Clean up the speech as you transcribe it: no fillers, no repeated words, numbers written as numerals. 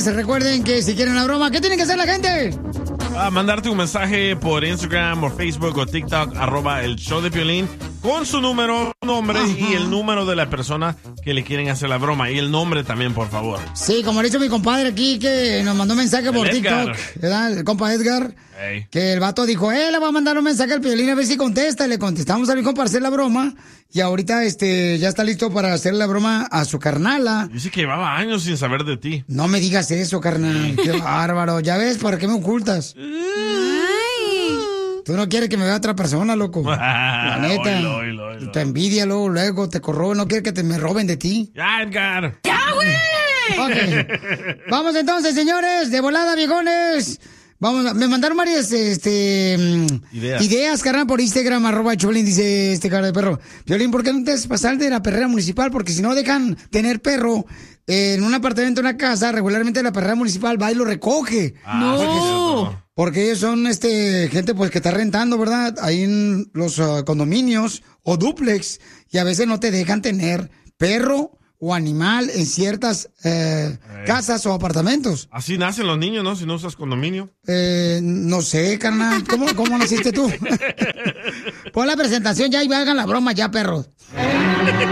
recuerden que si quieren una broma, ¿qué tienen que hacer la gente? Mandarte un mensaje por Instagram o Facebook o TikTok, @el show de Piolín, con su número, nombre y el número de la persona que le quieren hacer la broma. Y el nombre también, por favor. Sí, como le hizo mi compadre aquí, que nos mandó un mensaje por TikTok, ¿verdad? El compa Edgar. Hey. Que el vato dijo, le voy a mandar un mensaje al Piolín a ver si contesta. Le contestamos a mi compa para hacer la broma. Y ahorita ya está listo para hacer la broma a su carnala. Dice que llevaba años sin saber de ti. No me digas eso, carnal. Qué bárbaro. Ya ves, ¿para qué me ocultas? Tú no quieres que me vea otra persona, loco. La neta. Oilo. Te envidia luego te corrobe. No quieres que me roben de ti. Ya, Edgar. ¡Ya, güey! Ok. Vamos entonces, señores. De volada, viejones. Me mandaron varias ideas, carnal, por Instagram, @Choplin, dice este cara de perro. Piolín, ¿por qué no te haces pasar de la perrera municipal? Porque si no dejan tener perro en un apartamento, en una casa, regularmente la perrera municipal va y lo recoge. No. Porque ellos son gente pues que está rentando, ¿verdad? Ahí en los condominios o dúplex. Y a veces no te dejan tener perro o animal en ciertas casas o apartamentos. Así nacen los niños, ¿no? Si no usas condominio. No sé, carnal. ¿Cómo naciste tú? Pon la presentación ya y hagan la broma ya, perros.